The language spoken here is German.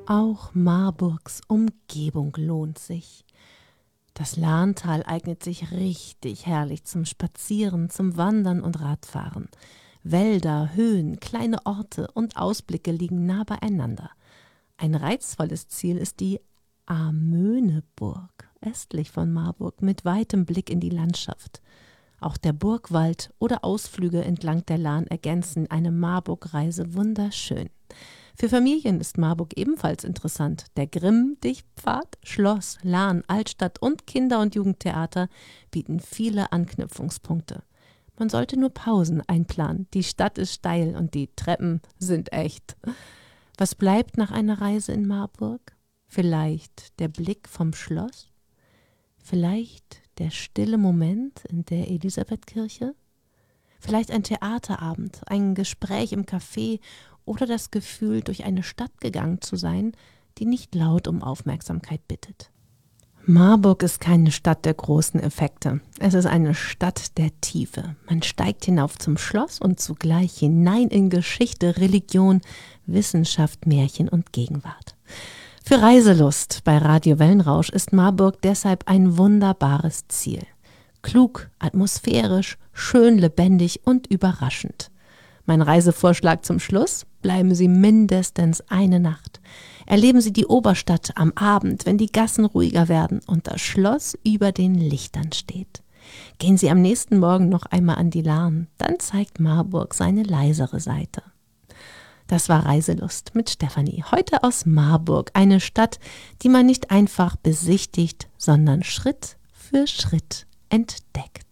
Auch Marburgs Umgebung lohnt sich. Das Lahntal eignet sich richtig herrlich zum Spazieren, zum Wandern und Radfahren. Wälder, Höhen, kleine Orte und Ausblicke liegen nah beieinander. Ein reizvolles Ziel ist die Amöneburg, östlich von Marburg, mit weitem Blick in die Landschaft. Auch der Burgwald oder Ausflüge entlang der Lahn ergänzen eine Marburg-Reise wunderschön. Für Familien ist Marburg ebenfalls interessant. Der Grimm-Dichtpfad, Schloss, Lahn, Altstadt und Kinder- und Jugendtheater bieten viele Anknüpfungspunkte. Man sollte nur Pausen einplanen. Die Stadt ist steil und die Treppen sind echt. Was bleibt nach einer Reise in Marburg? Vielleicht der Blick vom Schloss? Vielleicht der stille Moment in der Elisabethkirche? Vielleicht ein Theaterabend, ein Gespräch im Café oder das Gefühl, durch eine Stadt gegangen zu sein, die nicht laut um Aufmerksamkeit bittet. Marburg ist keine Stadt der großen Effekte. Es ist eine Stadt der Tiefe. Man steigt hinauf zum Schloss und zugleich hinein in Geschichte, Religion, Wissenschaft, Märchen und Gegenwart. Für Reiselust bei Radio Wellenrausch ist Marburg deshalb ein wunderbares Ziel. Klug, atmosphärisch, schön lebendig und überraschend. Mein Reisevorschlag zum Schluss: Bleiben Sie mindestens eine Nacht. Erleben Sie die Oberstadt am Abend, wenn die Gassen ruhiger werden und das Schloss über den Lichtern steht. Gehen Sie am nächsten Morgen noch einmal an die Lahn, dann zeigt Marburg seine leisere Seite. Das war Reiselust mit Stefanie. Heute aus Marburg, eine Stadt, die man nicht einfach besichtigt, sondern Schritt für Schritt entdeckt.